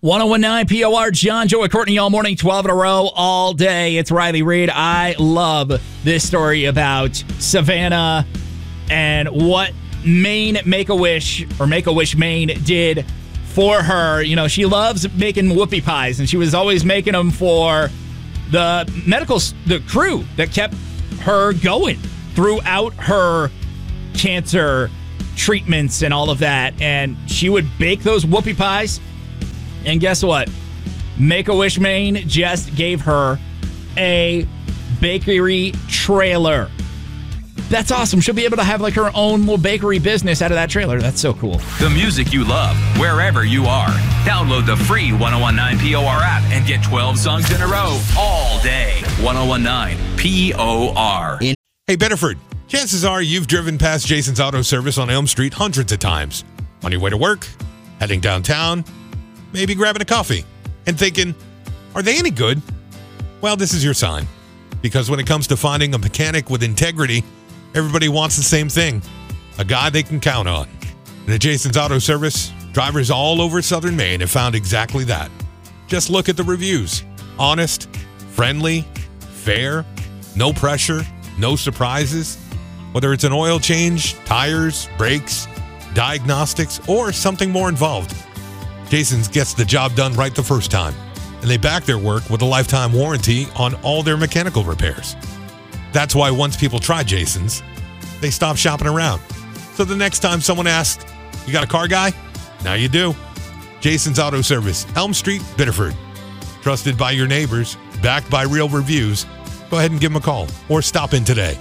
1019 POR, John, Joe, and Courtney all morning, 12 in a row, all day. It's Riley Reid. I love this story about Savannah and what Maine Make-A-Wish, or Make-A-Wish Maine, did for her. You know, she loves making whoopie pies, and she was always making them for the crew that kept her going throughout her cancer treatments and all of that. And she would bake those whoopie pies. And guess what? Make-A-Wish Maine just gave her a bakery trailer. That's awesome. She'll be able to have like her own little bakery business out of that trailer. That's so cool. The music you love, wherever you are. Download the free 1019 POR app and get 12 songs in a row all day. 1019 POR. Hey, Bedford, chances are you've driven past Jason's Auto Service on Elm Street hundreds of times. On your way to work, heading downtown, maybe grabbing a coffee, and thinking, are they any good? Well, this is your sign. Because when it comes to finding a mechanic with integrity, everybody wants the same thing. A guy they can count on. And at Jason's Auto Service, drivers all over Southern Maine have found exactly that. Just look at the reviews. Honest, friendly, fair, no pressure, no surprises. Whether it's an oil change, tires, brakes, diagnostics, or something more involved, Jason's gets the job done right the first time, and they back their work with a lifetime warranty on all their mechanical repairs. That's why once people try Jason's, they stop shopping around. So the next time someone asks, you got a car guy? Now you do. Jason's Auto Service, Elm Street, Biddeford. Trusted by your neighbors, backed by real reviews. Go ahead and give them a call or stop in today.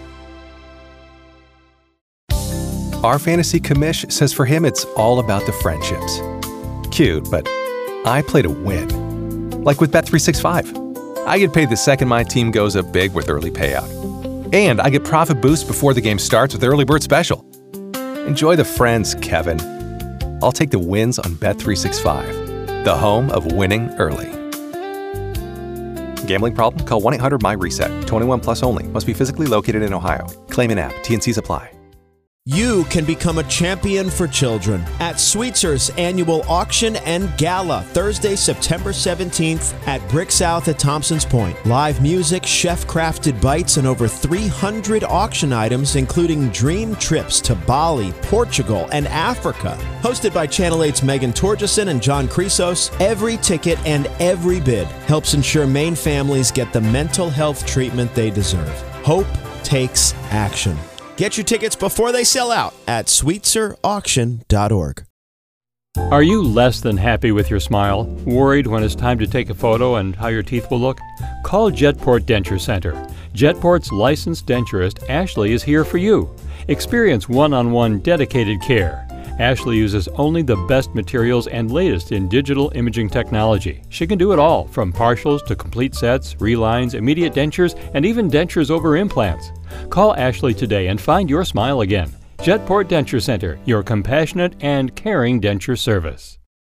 Our fantasy commish says for him it's all about the friendships. Cute, but I play to win. Like with Bet365. I get paid the second my team goes up big with early payout. And I get profit boost before the game starts with Early Bird Special. Enjoy the friends, Kevin. I'll take the wins on Bet365, the home of winning early. Gambling problem? Call 1-800-MY-RESET. 21 plus only. Must be physically located in Ohio. Claim in app. T&Cs apply. You can become a champion for children at Sweetzer's annual auction and gala, Thursday, September 17th at Brick South at Thompson's Point. Live music, chef-crafted bites, and over 300 auction items, including dream trips to Bali, Portugal, and Africa. Hosted by Channel 8's Megan Torgeson and John Chrysos, every ticket and every bid helps ensure Maine families get the mental health treatment they deserve. Hope takes action. Get your tickets before they sell out at sweetzerauction.org. Are you less than happy with your smile? Worried when it's time to take a photo and how your teeth will look? Call Jetport Denture Center. Jetport's licensed denturist, Ashley, is here for you. Experience one-on-one dedicated care. Ashley uses only the best materials and latest in digital imaging technology. She can do it all, from partials to complete sets, relines, immediate dentures, and even dentures over implants. Call Ashley today and find your smile again. Jetport Denture Center, your compassionate and caring denture service.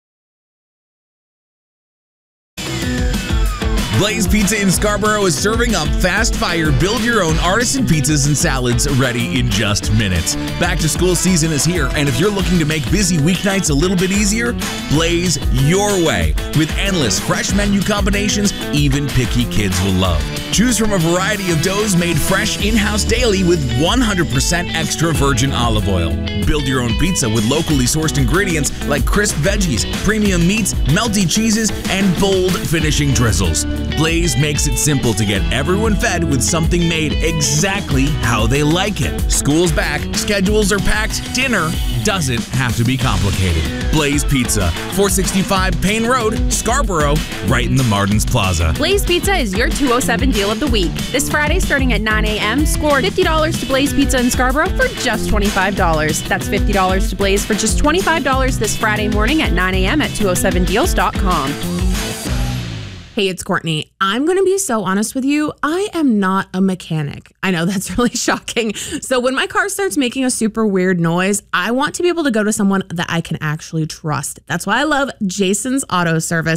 Blaze Pizza in Scarborough is serving up fast fire, build your own artisan pizzas and salads ready in just minutes. Back to school season is here, and if you're looking to make busy weeknights a little bit easier, Blaze your way with endless fresh menu combinations even picky kids will love. Choose from a variety of doughs made fresh in-house daily with 100% extra virgin olive oil. Build your own pizza with locally sourced ingredients like crisp veggies, premium meats, melty cheeses, and bold finishing drizzles. Blaze makes it simple to get everyone fed with something made exactly how they like it. School's back, schedules are packed, dinner doesn't have to be complicated. Blaze Pizza, 465 Payne Road, Scarborough, right in the Martins Plaza. Blaze Pizza is your 207 deal of the week. This Friday starting at 9 a.m., score $50 to Blaze Pizza in Scarborough for just $25. That's $50 to Blaze for just $25 this Friday morning at 9 a.m. at 207deals.com. Hey, it's Courtney. I'm going to be so honest with you. I am not a mechanic. I know that's really shocking. So when my car starts making a super weird noise, I want to be able to go to someone that I can actually trust. That's why I love Jason's Auto Service.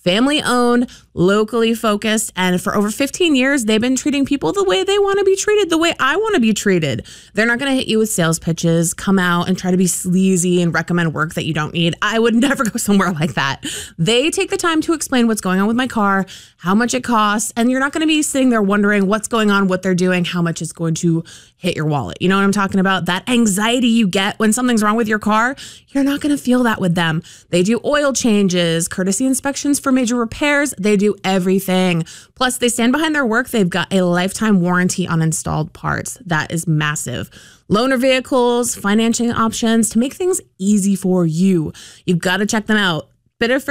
Family owned, locally focused, and for over 15 years, they've been treating people the way they want to be treated, the way I want to be treated. They're not going to hit you with sales pitches, come out and try to be sleazy and recommend work that you don't need. I would never go somewhere like that. They take the time to explain what's going on with my car, how much it costs, and you're not going to be sitting there wondering what's going on, what they're doing, how much it's going to hit your wallet. You know what I'm talking about? That anxiety you get when something's wrong with your car, you're not going to feel that with them. They do oil changes, courtesy inspections for major repairs. They do everything. Plus, they stand behind their work. They've got a lifetime warranty on installed parts. That is massive. Loaner vehicles, financing options to make things easy for you. You've got to check them out. Biddeford